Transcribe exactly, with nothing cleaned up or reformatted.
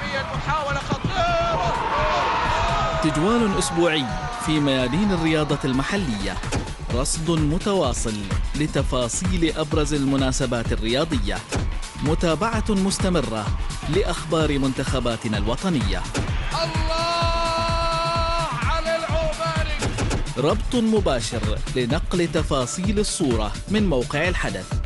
عالميا، محاولة خطيرة. تجوال أسبوعي في ميادين الرياضة المحلية، رصد متواصل لتفاصيل أبرز المناسبات الرياضية، متابعة مستمرة لأخبار منتخباتنا الوطنية. الله على العوماني. ربط مباشر لنقل تفاصيل الصورة من موقع الحدث.